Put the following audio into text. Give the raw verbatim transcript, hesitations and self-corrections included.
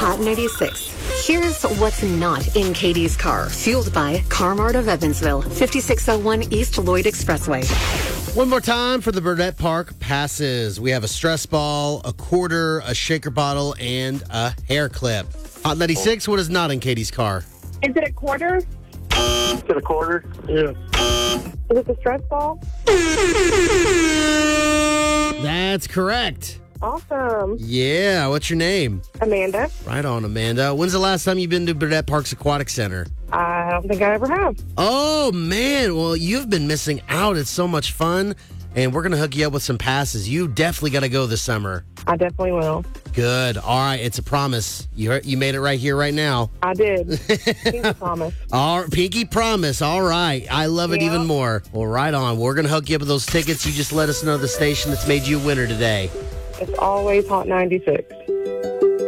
Hot ninety-six. Here's what's not in Katie's car. Fueled by Car-Mart of Evansville, fifty-six oh one East Lloyd Expressway. One more time for the Burdett Park passes. We have a stress ball, a quarter, a shaker bottle, and a hair clip. Hot ninety-six, what is not in Katie's car? Is it a quarter? Is it a quarter? Yeah. Is it the stress ball? That's correct. Awesome. Yeah, what's your name? Amanda. Right on, Amanda. When's the last time you've been to Burdett Park's Aquatic Center? I don't think I ever have. Oh, man. Well, you've been missing out. It's so much fun. And we're going to hook you up with some passes. You definitely got to go this summer. I definitely will. Good. All right. It's a promise. You heard, you made it right here, right now. I did. Pinky promise. All right, Pinky promise. All right. I love it Yeah. even more. Well, right on. We're going to hook you up with those tickets. You just let us know the station that's made you a winner today. It's always Hot ninety-six.